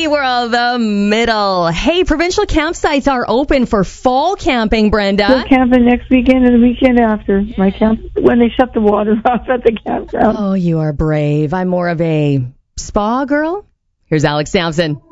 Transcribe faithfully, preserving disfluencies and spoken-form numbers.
SeaWorld, the middle. Hey, provincial campsites are open for fall camping, Brenda. We're camping next weekend and the weekend after. My camp, when they shut the water off at the campground. Oh, you are brave. I'm more of a spa girl. Here's Alex Sampson.